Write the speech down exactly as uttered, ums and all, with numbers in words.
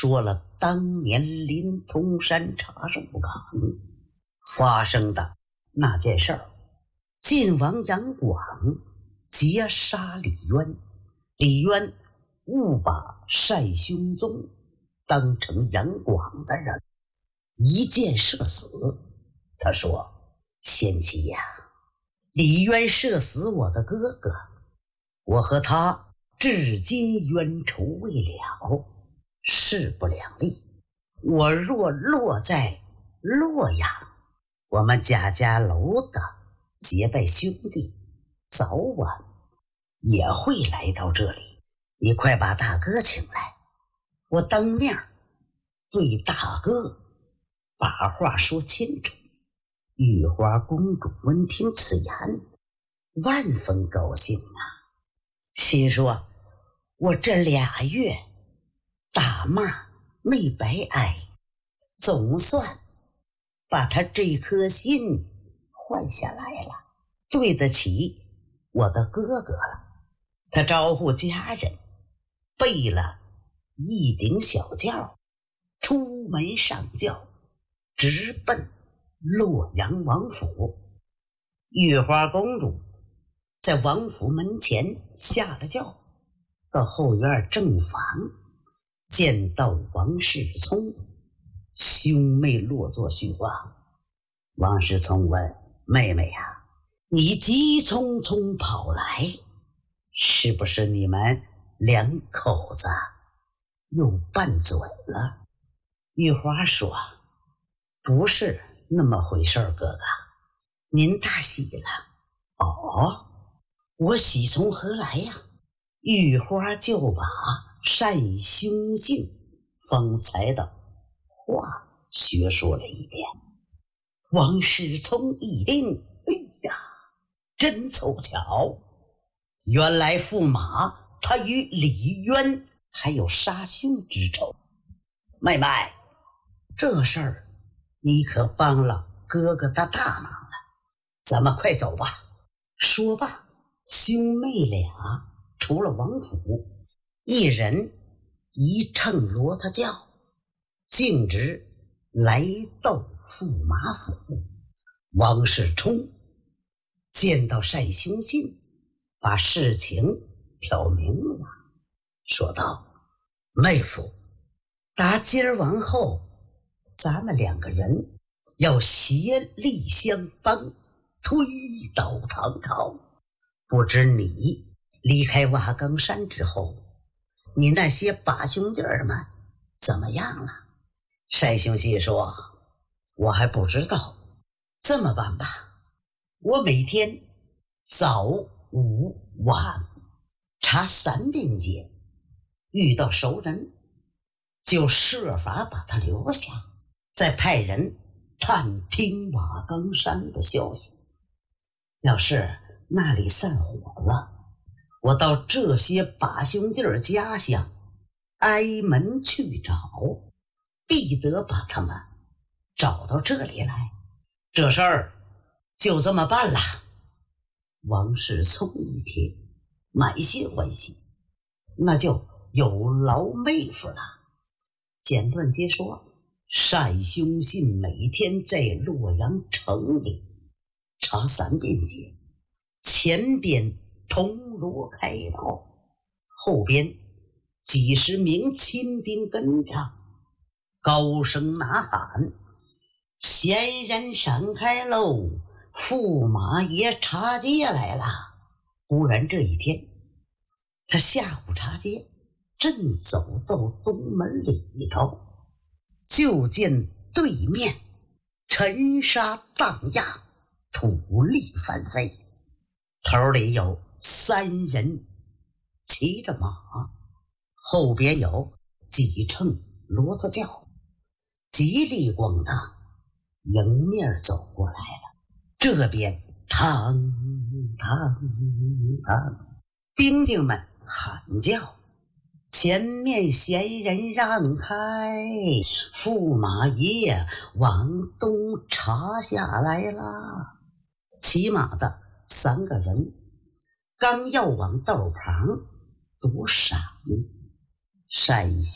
说了当年临潼山茶树岗发生的那件事儿。晋王杨广劫杀李渊，李渊误把单兄宗当成杨广的人，一箭射死。他说：贤妻呀，李渊射死我的哥哥，我和他至今冤仇未了，势不两立。我若落在洛阳，我们贾家楼的结拜兄弟早晚也会来到这里，你快把大哥请来，我当面对大哥把话说清楚。玉花公主闻听此言，万分高兴啊，心说我这俩月打骂没白挨，总算把他这颗心换下来了，对得起我的哥哥了。他招呼家人备了一顶小轿，出门上轿，直奔洛阳王府。玉花公主在王府门前下了轿，到后院正房见到王世聪，兄妹落座叙话。王世聪问：妹妹呀、啊，你急匆匆跑来，是不是你们两口子又拌嘴了？玉花说：不是那么回事儿，哥哥，您大喜了。哦，我喜从何来呀？玉花就把单兄信方才的话学说了一遍。王世聪一听，哎呀，真凑巧，原来驸马他与李渊还有杀兄之仇。妹妹，这事儿你可帮了哥哥的大忙了，咱们快走吧。说罢，兄妹俩出了王府，一人一乘骆驼轿，径直来到驸马府。王世充见到单兄信，把事情挑明了，说道：妹夫，打今儿往后，咱们两个人要协力相帮，推倒唐朝。不知你离开瓦岗山之后，你那些把兄弟们怎么样了？单兄信说：我还不知道。这么办吧，我每天早午晚查三遍街，遇到熟人就设法把他留下，再派人探听瓦岗山的消息。要是那里散伙了，我到这些把兄弟家乡挨门去找，必得把他们找到这里来。这事儿就这么办了。王世聪一听，满心欢喜，那就有劳妹夫了。简短接说，单兄信每天在洛阳城里查三遍街，前边铜锣开道，后边几十名亲兵跟着，高声呐喊：闲人闪开喽，驸马爷查街来了。忽然这一天，他下午查街，正走到东门里头，就见对面尘沙荡漾，土砾翻飞，头里有三人骑着马，后边有几乘骆驼轿，极力光当迎面走过来了。这边嘡嘡嘡，兵丁们喊叫：前面闲人让开，驸马爷往东查下来了。骑马的三个人刚要往道旁躲闪，单